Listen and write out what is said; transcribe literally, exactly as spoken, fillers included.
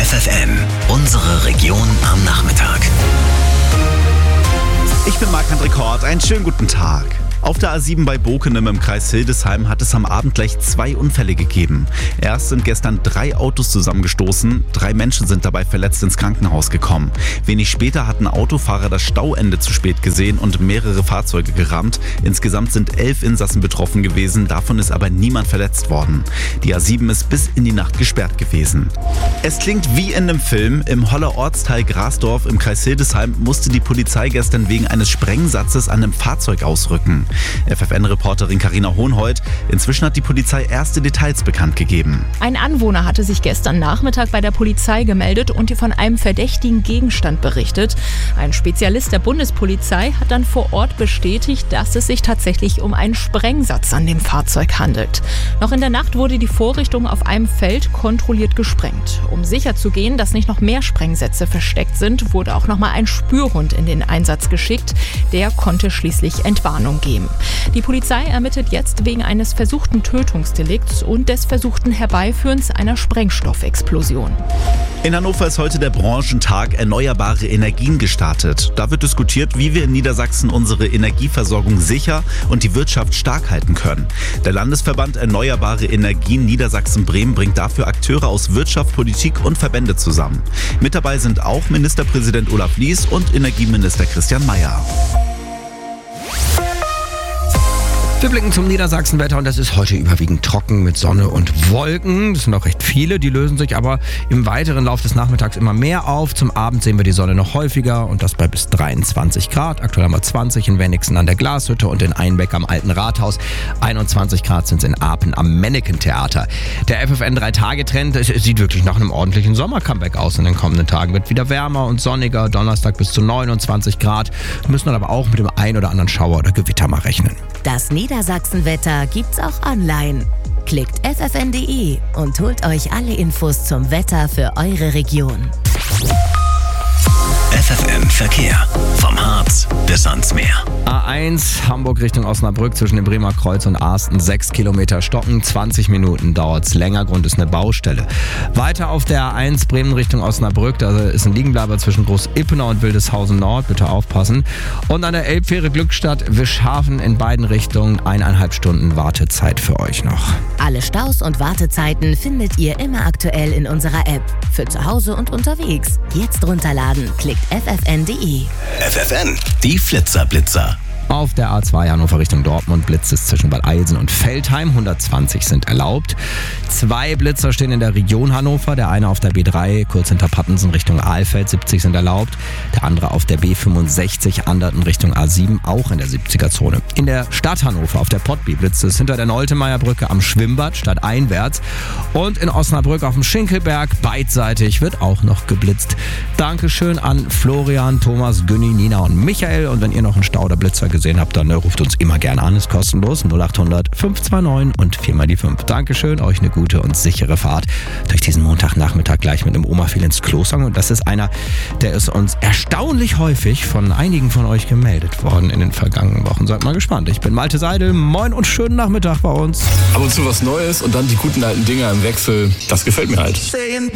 F F N, unsere Region am Nachmittag. Ich bin Marc-André Kort, einen schönen guten Tag. Auf der A sieben bei Bokenem im Kreis Hildesheim hat es am Abend gleich zwei Unfälle gegeben. Erst sind gestern drei Autos zusammengestoßen, drei Menschen sind dabei verletzt ins Krankenhaus gekommen. Wenig später hatten Autofahrer das Stauende zu spät gesehen und mehrere Fahrzeuge gerammt. Insgesamt sind elf Insassen betroffen gewesen, davon ist aber niemand verletzt worden. Die A sieben ist bis in die Nacht gesperrt gewesen. Es klingt wie in einem Film. Im Holler Ortsteil Grasdorf im Kreis Hildesheim musste die Polizei gestern wegen eines Sprengsatzes an einem Fahrzeug ausrücken. F F N-Reporterin Carina Hohnhold. Inzwischen hat die Polizei erste Details bekannt gegeben. Ein Anwohner hatte sich gestern Nachmittag bei der Polizei gemeldet und von einem verdächtigen Gegenstand berichtet. Ein Spezialist der Bundespolizei hat dann vor Ort bestätigt, dass es sich tatsächlich um einen Sprengsatz an dem Fahrzeug handelt. Noch in der Nacht wurde die Vorrichtung auf einem Feld kontrolliert gesprengt. Um sicherzugehen, dass nicht noch mehr Sprengsätze versteckt sind, wurde auch nochmal ein Spürhund in den Einsatz geschickt. Der konnte schließlich Entwarnung geben. Die Polizei ermittelt jetzt wegen eines versuchten Tötungsdelikts und des versuchten Herbeiführens einer Sprengstoffexplosion. In Hannover ist heute der Branchentag Erneuerbare Energien gestartet. Da wird diskutiert, wie wir in Niedersachsen unsere Energieversorgung sicher und die Wirtschaft stark halten können. Der Landesverband Erneuerbare Energien Niedersachsen-Bremen bringt dafür Akteure aus Wirtschaft, Politik und Verbände zusammen. Mit dabei sind auch Ministerpräsident Olaf Lies und Energieminister Christian Mayer. Wir blicken zum Niedersachsenwetter und das ist heute überwiegend trocken mit Sonne und Wolken. Das sind noch recht viele, die lösen sich aber im weiteren Lauf des Nachmittags immer mehr auf. Zum Abend sehen wir die Sonne noch häufiger und das bei bis dreiundzwanzig Grad. Aktuell haben wir zwanzig in Wenigsen an der Glashütte und in Einbeck am Alten Rathaus. einundzwanzig Grad sind es in Apen am Menneken-Theater. Der F F N drei Tage Trend sieht wirklich nach einem ordentlichen Sommer-Comeback aus in den kommenden Tagen. Wird wieder wärmer und sonniger. Donnerstag bis zu neunundzwanzig Grad. Wir müssen dann aber auch mit dem ein oder anderen Schauer oder Gewitter mal rechnen. Das Niedersachsenwetter gibt's auch online. Klickt f f n punkt d e und holt euch alle Infos zum Wetter für eure Region. F F N Verkehr. Vom Harz bis ans Meer. A eins Hamburg Richtung Osnabrück zwischen dem Bremer Kreuz und Arsten. sechs Kilometer stocken, zwanzig Minuten dauert's länger. Grund ist eine Baustelle. Weiter auf der A eins Bremen Richtung Osnabrück. Da ist ein Liegenbleiber zwischen Groß-Ippenau und Wildeshausen Nord. Bitte aufpassen. Und an der Elbfähre Glückstadt Wischhafen in beiden Richtungen. Eineinhalb Stunden Wartezeit für euch noch. Alle Staus und Wartezeiten findet ihr immer aktuell in unserer App. Für zu Hause und unterwegs. Jetzt runterladen. Klickt f f n punkt d e. F F N, die Flitzerblitzer. Auf der A zwei Hannover Richtung Dortmund blitzt es zwischen Bad Eilsen und Veltheim. hundertzwanzig sind erlaubt. Zwei Blitzer stehen in der Region Hannover. Der eine auf der B drei, kurz hinter Pattensen Richtung Ahlfeld. siebzig sind erlaubt. Der andere auf der B fünfundsechzig, Anderten Richtung A sieben, auch in der siebziger-Zone. In der Stadt Hannover auf der Pottby blitzt es hinter der Noltemeierbrücke am Schwimmbad stadteinwärts. Und in Osnabrück auf dem Schinkelberg beidseitig wird auch noch geblitzt. Dankeschön an Florian, Thomas, Günni, Nina und Michael. Und wenn ihr noch einen Stau oder Blitzer gesehen habt, dann ruft uns immer gerne an, ist kostenlos null acht hundert fünf zwei neun und vier mal die fünf. Dankeschön, euch eine gute und sichere Fahrt durch diesen Montagnachmittag gleich mit einem Oma-Viel ins Kloster. Und das ist einer, der ist uns erstaunlich häufig von einigen von euch gemeldet worden in den vergangenen Wochen. Seid mal gespannt. Ich bin Malte Seidel, moin und schönen Nachmittag bei uns. Ab und zu was Neues und dann die guten alten Dinger im Wechsel, das gefällt mir halt.